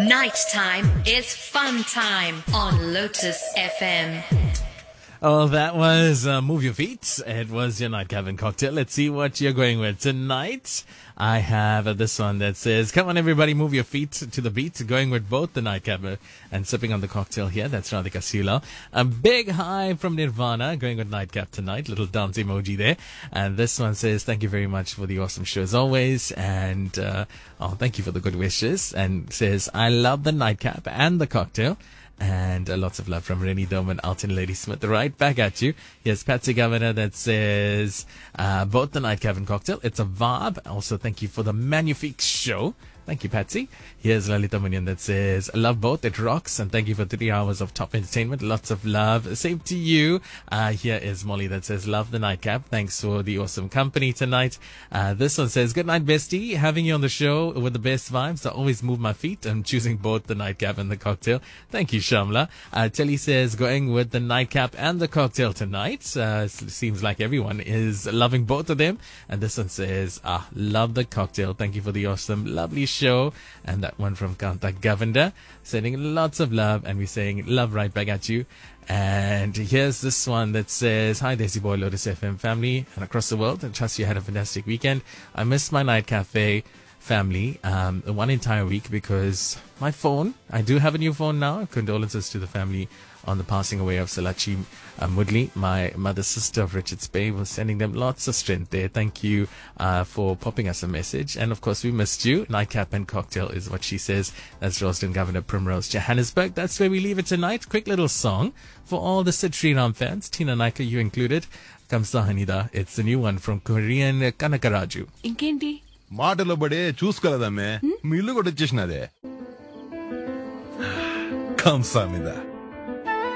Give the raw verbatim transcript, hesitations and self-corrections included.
Nighttime is fun time on Lotus F M. Oh, that was uh, Move Your Feet. It was your nightcap and cocktail. Let's see what you're going with tonight. I have uh, this one that says, come on everybody, move your feet to the beat. Going with both the nightcap and sipping on the cocktail here. That's Radhika Sula. A big hi from Nirvana. Going with nightcap tonight. Little dance emoji there. And this one says, thank you very much for the awesome show as always. And uh, oh, thank you for the good wishes. And says, I love the nightcap and the cocktail. And uh, lots of love from Rennie Doman, Alton Lady Smith. Right back at you. Here's Patsy Governor that says, uh, both the nightcap and cocktail. It's a vibe. Also, thank you for the Magnifique show. Thank you, Patsy. Here's Lalita Munian that says, I love both. It rocks. And thank you for three hours of top entertainment. Lots of love. Same to you. Uh, here is Molly that says, love the nightcap. Thanks for the awesome company tonight. Uh, this one says, good night, bestie. Having you on the show with the best vibes. I always move my feet. I'm choosing both the nightcap and the cocktail. Thank you, Shamla. Uh, Telly says, going with the nightcap and the cocktail tonight. Uh, seems like everyone is loving both of them. And this one says, ah, love the cocktail. Thank you for the awesome, lovely show. And that one from Kanta Govender, sending lots of love, and we're saying love right back at you. And here's this one that says, hi Desi Boy, Lotus F M family and across the world. I trust you had a fantastic weekend. I missed my night cafe family um one entire week because my phone, I do have a new phone now. Condolences to the family on the passing away of Salachi uh, Mudli, my mother's sister of Richards Bay. Was sending them lots of strength there. Thank you uh, for popping us a message. And of course, we missed you. Nightcap and cocktail is what she says. That's Rosden Governor Primrose, Johannesburg. That's where we leave it tonight. Quick little song for all the Sid Sriram fans. Tina Naika, you included. Kamsa Hanida. It's the new one from Korean Kanakaraju. Inkendi? మాటలో పడే చూసుకోలేదమ్మే మీ ఇల్లు కూడా వచ్చేసినదే కంసా మీద